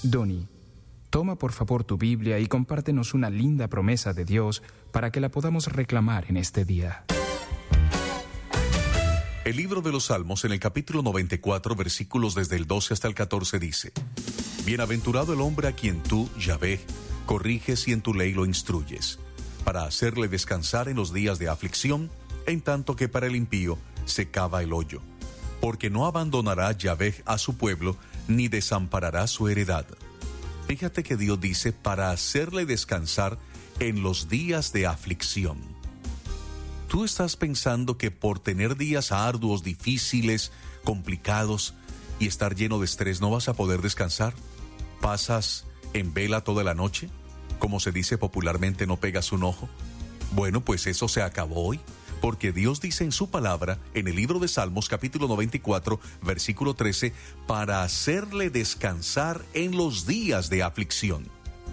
Donnie, toma por favor tu Biblia y compártenos una linda promesa de Dios para que la podamos reclamar en este día. El libro de los Salmos, en el capítulo 94, versículos desde el 12 hasta el 14, dice: Bienaventurado el hombre a quien tú, Yahvé, corriges y en tu ley lo instruyes, para hacerle descansar en los días de aflicción, en tanto que para el impío se cava el hoyo. Porque no abandonará Yahvé a su pueblo, ni desamparará su heredad. Fíjate que Dios dice para hacerle descansar en los días de aflicción. ¿Tú estás pensando que por tener días arduos, difíciles, complicados y estar lleno de estrés no vas a poder descansar? ¿Pasas en vela toda la noche? Como se dice popularmente, no pegas un ojo. Bueno, pues eso se acabó hoy, porque Dios dice en su palabra, en el libro de Salmos, capítulo 94, versículo 13, para hacerle descansar en los días de aflicción.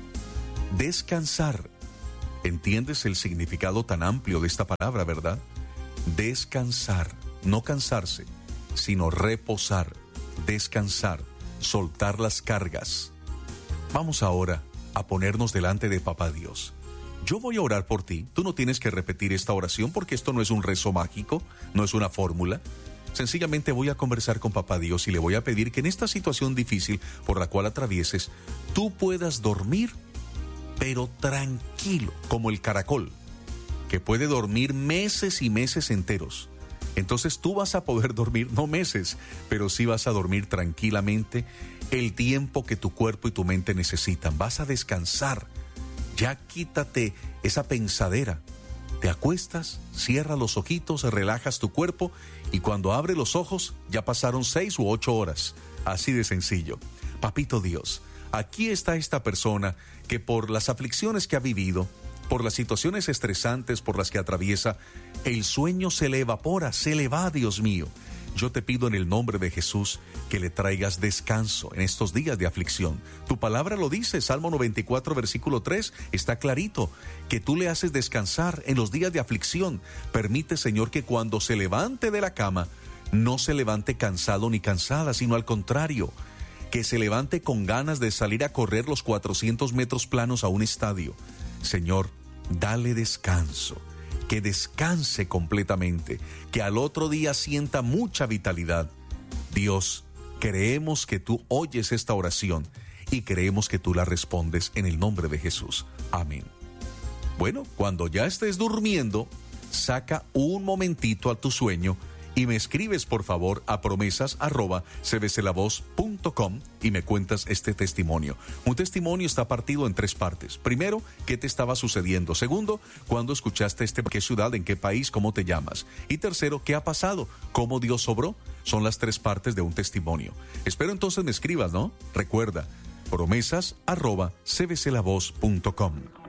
Descansar. ¿Entiendes el significado tan amplio de esta palabra, verdad? Descansar, no cansarse, sino reposar, descansar, soltar las cargas. Vamos ahora a ponernos delante de Papá Dios. Yo voy a orar por ti. Tú no tienes que repetir esta oración porque esto no es un rezo mágico, no es una fórmula. Sencillamente voy a conversar con Papá Dios y le voy a pedir que en esta situación difícil por la cual atravieses, tú puedas dormir, pero tranquilo, como el caracol, que puede dormir meses y meses enteros. Entonces tú vas a poder dormir, no meses, pero sí vas a dormir tranquilamente el tiempo que tu cuerpo y tu mente necesitan. Vas a descansar. Ya quítate esa pensadera. Te acuestas, cierras los ojitos, relajas tu cuerpo y cuando abres los ojos ya pasaron 6 u 8 horas. Así de sencillo. Papito Dios, aquí está esta persona que por las aflicciones que ha vivido, por las situaciones estresantes por las que atraviesa, el sueño se le evapora, se le va, Dios mío. Yo te pido en el nombre de Jesús que le traigas descanso en estos días de aflicción. Tu palabra lo dice, Salmo 94, versículo 3, está clarito, que tú le haces descansar en los días de aflicción. Permite, Señor, que cuando se levante de la cama, no se levante cansado ni cansada, sino al contrario, que se levante con ganas de salir a correr los 400 metros planos a un estadio. Señor, dale descanso. Que descanse completamente, que al otro día sienta mucha vitalidad. Dios, creemos que tú oyes esta oración y creemos que tú la respondes en el nombre de Jesús. Amén. Bueno, cuando ya estés durmiendo, saca un momentito a tu sueño y me escribes por favor a promesas@cbclavoz.com y me cuentas este testimonio. Un testimonio está partido en 3 partes. Primero, ¿qué te estaba sucediendo? Segundo, ¿cuándo escuchaste qué ciudad, en qué país, cómo te llamas? Y tercero, ¿qué ha pasado? ¿Cómo Dios obró? Son las 3 partes de un testimonio. Espero entonces me escribas, ¿no? Recuerda, promesas@cbclavoz.com.